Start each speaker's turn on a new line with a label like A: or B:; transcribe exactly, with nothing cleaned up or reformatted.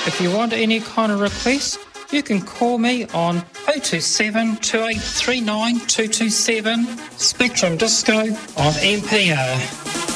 A: If you want any kind of request, you can call me on oh two seven, two eight three nine, two two seven, Spectrum Disco on M P R.